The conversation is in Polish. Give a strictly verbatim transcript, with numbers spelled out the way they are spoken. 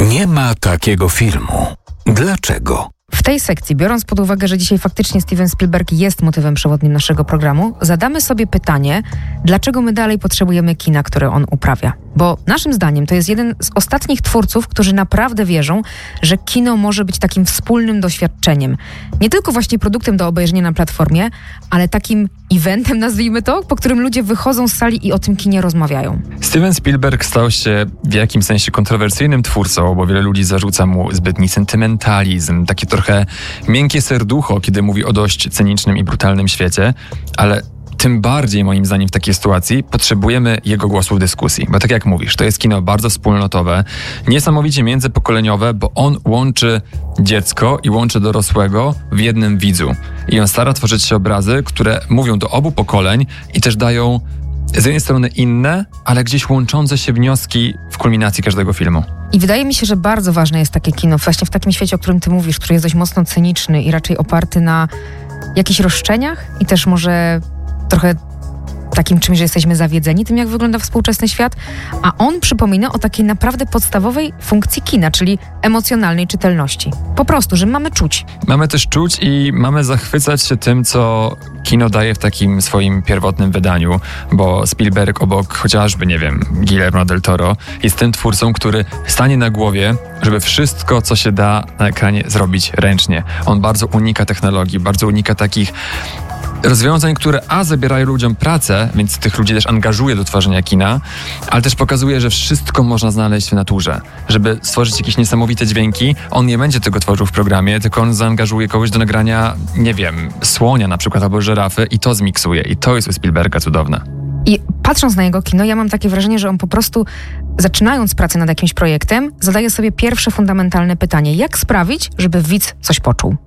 Nie ma takiego filmu. Dlaczego? W tej sekcji, biorąc pod uwagę, że dzisiaj faktycznie Steven Spielberg jest motywem przewodnim naszego programu, zadamy sobie pytanie, dlaczego my dalej potrzebujemy kina, które on uprawia. Bo naszym zdaniem to jest jeden z ostatnich twórców, którzy naprawdę wierzą, że kino może być takim wspólnym doświadczeniem. Nie tylko właśnie produktem do obejrzenia na platformie, ale takim eventem, nazwijmy to, po którym ludzie wychodzą z sali i o tym kinie rozmawiają. Steven Spielberg stał się w jakimś sensie kontrowersyjnym twórcą, bo wiele ludzi zarzuca mu zbytni sentymentalizm, takie trochę miękkie serducho, kiedy mówi o dość cynicznym i brutalnym świecie, ale tym bardziej, moim zdaniem, w takiej sytuacji potrzebujemy jego głosu w dyskusji. Bo tak jak mówisz, to jest kino bardzo wspólnotowe, niesamowicie międzypokoleniowe, bo on łączy dziecko i łączy dorosłego w jednym widzu. I on stara tworzyć się obrazy, które mówią do obu pokoleń i też dają z jednej strony inne, ale gdzieś łączące się wnioski w kulminacji każdego filmu. I wydaje mi się, że bardzo ważne jest takie kino, właśnie w takim świecie, o którym ty mówisz, który jest dość mocno cyniczny i raczej oparty na jakichś roszczeniach i też może trochę takim czymś, że jesteśmy zawiedzeni tym, jak wygląda współczesny świat, a on przypomina o takiej naprawdę podstawowej funkcji kina, czyli emocjonalnej czytelności. Po prostu, że mamy czuć. Mamy też czuć i mamy zachwycać się tym, co kino daje w takim swoim pierwotnym wydaniu, bo Spielberg obok chociażby, nie wiem, Guillermo del Toro jest tym twórcą, który stanie na głowie, żeby wszystko, co się da na ekranie zrobić ręcznie. On bardzo unika technologii, bardzo unika takich rozwiązań, które a zabierają ludziom pracę, więc tych ludzi też angażuje do tworzenia kina, ale też pokazuje, że wszystko można znaleźć w naturze. Żeby stworzyć jakieś niesamowite dźwięki, on nie będzie tego tworzył w programie, tylko on zaangażuje kogoś do nagrania, nie wiem, słonia na przykład, albo żyrafy i to zmiksuje. I to jest u Spielberga cudowne. I patrząc na jego kino, ja mam takie wrażenie, że on po prostu, zaczynając pracę nad jakimś projektem, zadaje sobie pierwsze fundamentalne pytanie. Jak sprawić, żeby widz coś poczuł?